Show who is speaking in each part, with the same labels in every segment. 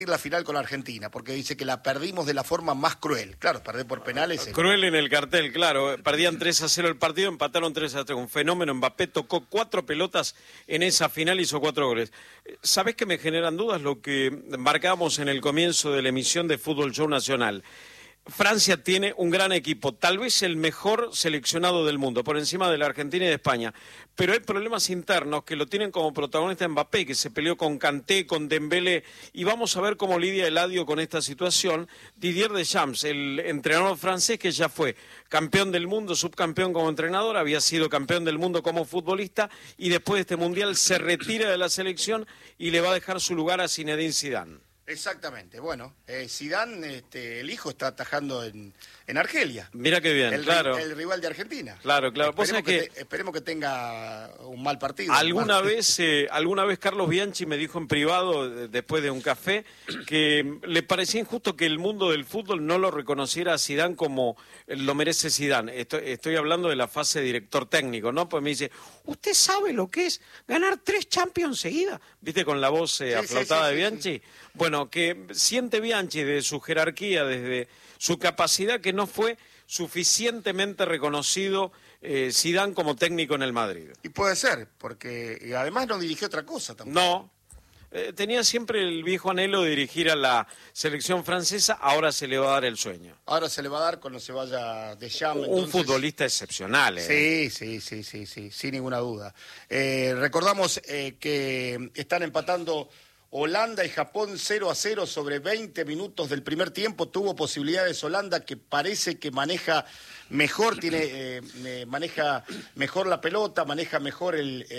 Speaker 1: la final con la Argentina, porque dice que la perdimos de la forma más cruel. Claro, perder por penales.
Speaker 2: Cruel en el cartel, claro. Perdían 3-0 el partido, empataron 3-3. Un fenómeno. Mbappé tocó 4 pelotas en esa final, hizo 4 goles. ¿Sabés que me generan dudas lo que marcábamos en el comienzo de la emisión de Fútbol Show Nacional? Francia tiene un gran equipo, tal vez el mejor seleccionado del mundo, por encima de la Argentina y de España, pero hay problemas internos que lo tienen como protagonista Mbappé, que se peleó con Kanté, con Dembélé, y vamos a ver cómo lidia Eladio con esta situación. Didier Deschamps, el entrenador francés que ya fue campeón del mundo, subcampeón como entrenador, había sido campeón del mundo como futbolista, y después de este Mundial se retira de la selección y le va a dejar su lugar a Zinedine Zidane.
Speaker 1: Exactamente, bueno, Zidane, el hijo está atajando en Argelia.
Speaker 2: Mira qué bien, claro.
Speaker 1: El rival de Argentina.
Speaker 2: Claro.
Speaker 1: Esperemos que tenga un mal partido.
Speaker 2: Alguna vez Carlos Bianchi me dijo en privado, después de un café, que le parecía injusto que el mundo del fútbol no lo reconociera a Zidane como lo merece Zidane. Estoy hablando de la fase de director técnico, ¿no? Pues me dice, ¿usted sabe lo que es ganar 3 Champions seguidas? ¿Viste con la voz aflautada de Bianchi? Sí. Bueno, que siente Bianchi de su jerarquía, desde su capacidad, que no fue suficientemente reconocido Zidane como técnico en el Madrid.
Speaker 1: Y puede ser, porque además no dirigió otra cosa tampoco.
Speaker 2: No, tenía siempre el viejo anhelo de dirigir a la selección francesa, ahora se le va a dar el sueño.
Speaker 1: Ahora se le va a dar cuando se vaya Deschamps.
Speaker 2: Un futbolista excepcional.
Speaker 1: Sí, sin ninguna duda. Recordamos que están empatando Holanda y Japón 0-0 sobre 20 minutos del primer tiempo. Tuvo posibilidades Holanda, que parece que maneja mejor, maneja mejor la pelota, maneja mejor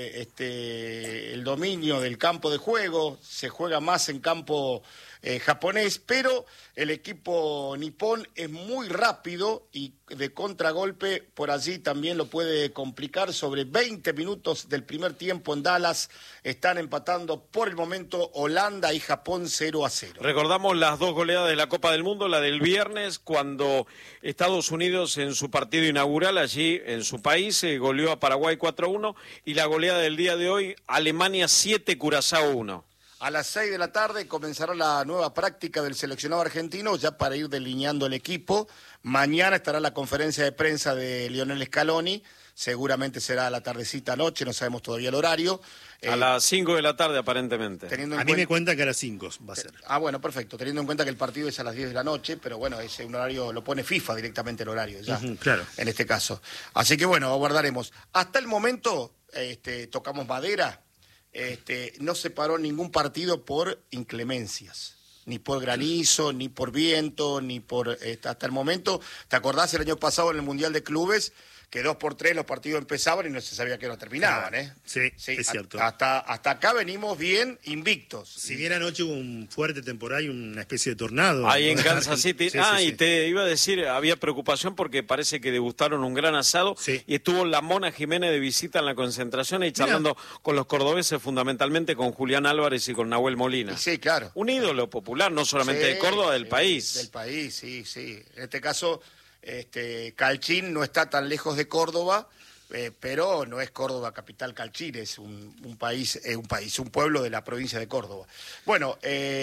Speaker 1: el dominio del campo de juego, se juega más en campo japonés, pero el equipo nipón es muy rápido y de contragolpe por allí también lo puede complicar. Sobre 20 minutos del primer tiempo en Dallas están empatando por el momento Holanda y Japón 0-0.
Speaker 2: Recordamos las 2 goleadas de la Copa del Mundo, la del viernes cuando Estados Unidos en su partido inaugural allí en su país goleó a Paraguay 4-1, y la goleada del día de hoy, Alemania 7, Curazao 1.
Speaker 1: A las 6 de la tarde comenzará la nueva práctica del seleccionado argentino, ya para ir delineando el equipo. Mañana estará la conferencia de prensa de Lionel Scaloni, seguramente será a la tardecita noche, no sabemos todavía el horario.
Speaker 2: A las 5 de la tarde aparentemente.
Speaker 3: A mí me cuenta que a las 5 va a ser.
Speaker 1: Bueno, perfecto, teniendo en cuenta que el partido es a las 10 de la noche, pero bueno, ese un horario, lo pone FIFA directamente el horario ya,
Speaker 3: claro.
Speaker 1: En este caso. Así que bueno, aguardaremos. Hasta el momento, tocamos madera. No se paró ningún partido por inclemencias, ni por granizo, ni por viento, ni por hasta el momento. ¿Te acordás el año pasado en el Mundial de Clubes que 2-3 los partidos empezaban y no se sabía que no terminaban?
Speaker 3: Sí, es cierto.
Speaker 1: Hasta acá venimos bien invictos.
Speaker 3: Si bien anoche hubo un fuerte temporal y una especie de tornado.
Speaker 2: Ahí en Kansas City. Y te iba a decir, había preocupación porque parece que degustaron un gran asado y estuvo la Mona Jiménez de visita en la concentración y charlando con los cordobeses, fundamentalmente con Julián Álvarez y con Nahuel Molina.
Speaker 1: Sí, claro.
Speaker 2: Un ídolo popular, no solamente de Córdoba, del país.
Speaker 1: Del país, sí. En este caso, Calchín no está tan lejos de Córdoba, pero no es Córdoba capital Calchín, es un pueblo de la provincia de Córdoba. Bueno,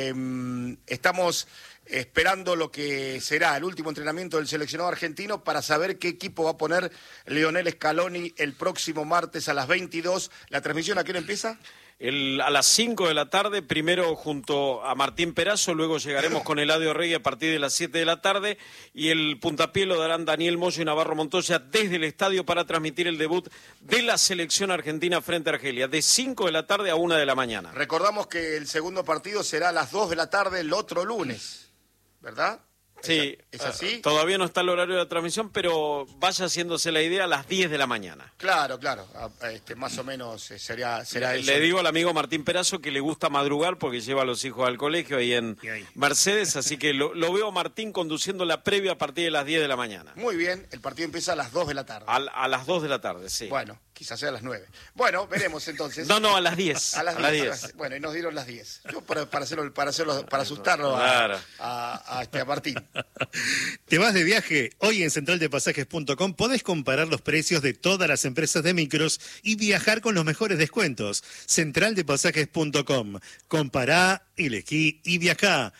Speaker 1: estamos esperando lo que será el último entrenamiento del seleccionado argentino para saber qué equipo va a poner Lionel Scaloni el próximo martes a las 22. ¿La transmisión a qué hora empieza?
Speaker 2: A las 5 de la tarde, primero junto a Martín Perazo, luego llegaremos con Eladio Rey a partir de las 7 de la tarde, y el puntapié lo darán Daniel Moyo y Navarro Montoya desde el estadio para transmitir el debut de la selección argentina frente a Argelia, de 5 de la tarde a 1 de la mañana.
Speaker 1: Recordamos que el segundo partido será a las 2 de la tarde el otro lunes, ¿verdad?
Speaker 2: Sí,
Speaker 1: ¿es así?
Speaker 2: Todavía no está el horario de la transmisión, pero vaya haciéndose la idea a las 10 de la mañana.
Speaker 1: Claro, más o menos será eso.
Speaker 2: Le digo al amigo Martín Perazo que le gusta madrugar porque lleva a los hijos al colegio ahí en Mercedes, así que lo veo a Martín conduciendo la previa a partir de las 10 de la mañana.
Speaker 1: Muy bien, el partido empieza a las 2 de la tarde.
Speaker 2: A las 2 de la tarde, sí.
Speaker 1: Bueno, quizás sea a las 9. Bueno, veremos entonces.
Speaker 2: No, a las 10.
Speaker 1: A las 10. Bueno, y nos dieron las 10. Yo para asustarlo
Speaker 2: claro.
Speaker 1: a Martín.
Speaker 3: ¿Te vas de viaje? Hoy en centraldepasajes.com podés comparar los precios de todas las empresas de micros y viajar con los mejores descuentos. Centraldepasajes.com. Compará, elegí y viajá.